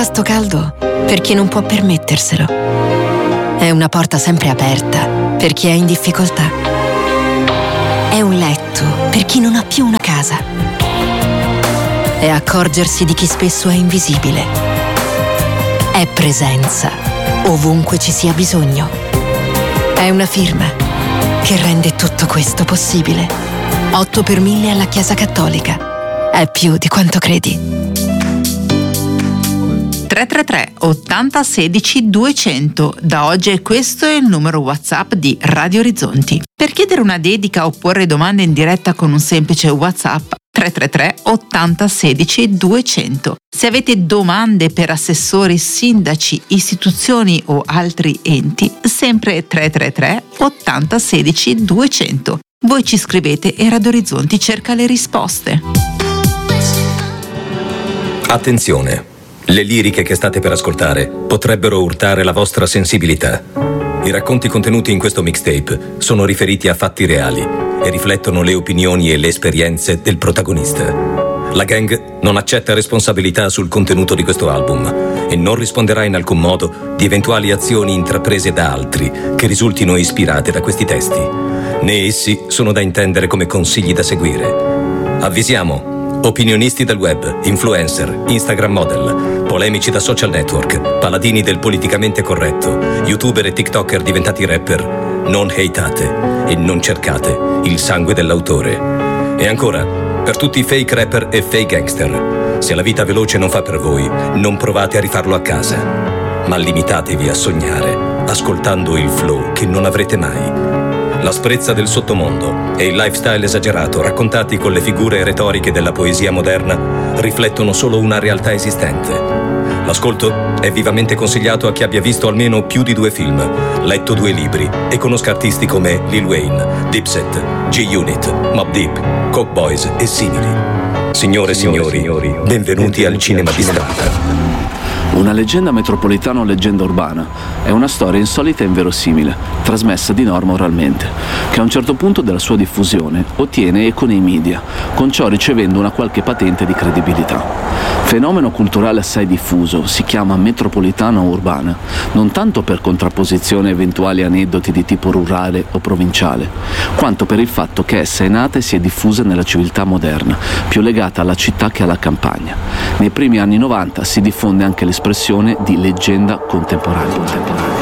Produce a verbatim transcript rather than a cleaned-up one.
sto caldo per chi non può permetterselo. È una porta sempre aperta per chi è in difficoltà. È un letto per chi non ha più una casa. È accorgersi di chi spesso è invisibile. È presenza ovunque ci sia bisogno. È una firma che rende tutto questo possibile. otto per mille alla Chiesa Cattolica. È più di quanto credi. tre tre tre ottanta sedici duecento. Da oggi questo è il numero WhatsApp di Radio Orizzonti. Per chiedere una dedica o porre domande in diretta con un semplice WhatsApp, tre tre tre ottanta sedici duecento. Se avete domande per assessori, sindaci, istituzioni o altri enti, sempre tre tre tre ottanta sedici duecento. Voi ci scrivete e Radio Orizzonti cerca le risposte. Attenzione! Le liriche che state per ascoltare potrebbero urtare la vostra sensibilità. I racconti contenuti in questo mixtape sono riferiti a fatti reali e riflettono le opinioni e le esperienze del protagonista. La gang non accetta responsabilità sul contenuto di questo album e non risponderà in alcun modo di eventuali azioni intraprese da altri che risultino ispirate da questi testi, né essi sono da intendere come consigli da seguire. Avvisiamo: opinionisti del web, influencer, Instagram model, polemici da social network, paladini del politicamente corretto, youtuber e tiktoker diventati rapper, non hateate e non cercate il sangue dell'autore. E ancora, per tutti i fake rapper e fake gangster, se la vita veloce non fa per voi, non provate a rifarlo a casa, ma limitatevi a sognare, ascoltando il flow che non avrete mai. L'asprezza del sottomondo e il lifestyle esagerato raccontati con le figure retoriche della poesia moderna riflettono solo una realtà esistente. L'ascolto è vivamente consigliato a chi abbia visto almeno più di due film, letto due libri e conosca artisti come Lil Wayne, Dipset, G-Unit, Mobb Deep, Coke Boys e simili. Signore e signori, signori, benvenuti al cinema di strada. Una leggenda metropolitana o leggenda urbana è una storia insolita e inverosimile, trasmessa di norma oralmente, che a un certo punto della sua diffusione ottiene eco nei media, con ciò ricevendo una qualche patente di credibilità. Fenomeno culturale assai diffuso, si chiama metropolitana o urbana, non tanto per contrapposizione a eventuali aneddoti di tipo rurale o provinciale, quanto per il fatto che essa è nata e si è diffusa nella civiltà moderna, più legata alla città che alla campagna. Nei primi anni novanta si diffonde anche l'espressione di leggenda contemporanea.